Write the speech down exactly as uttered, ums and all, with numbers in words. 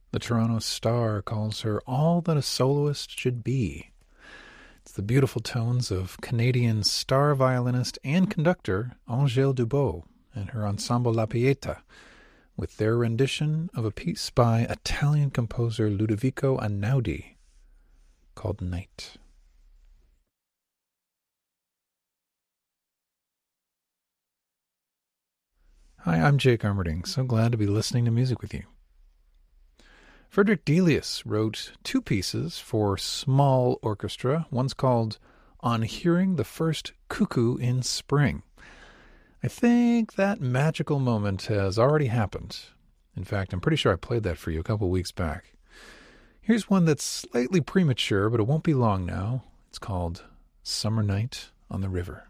The Toronto Star calls her all that a soloist should be. It's the beautiful tones of Canadian star violinist and conductor Angèle Dubot and her ensemble La Pieta, with their rendition of a piece by Italian composer Ludovico Einaudi called Night. Hi, I'm Jake Armerding. So glad to be listening to music with you. Frederick Delius wrote two pieces for small orchestra. One's called On Hearing the First Cuckoo in Spring. I think that magical moment has already happened. In fact, I'm pretty sure I played that for you a couple weeks back. Here's one that's slightly premature, but it won't be long now. It's called Summer Night on the River.